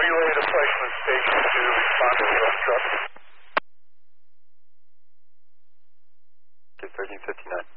relay to Fleischman Station to respond to the truck. 1359.